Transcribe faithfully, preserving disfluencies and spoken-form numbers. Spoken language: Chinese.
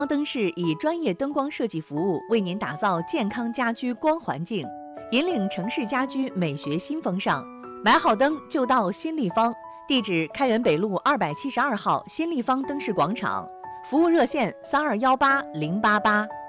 灯饰以专业灯光设计服务，为您打造健康家居光环境，引领城市家居美学新风尚。买好灯就到新立方，地址开元北路二百七十二号新立方灯饰广场，服务热线三二幺八零八八。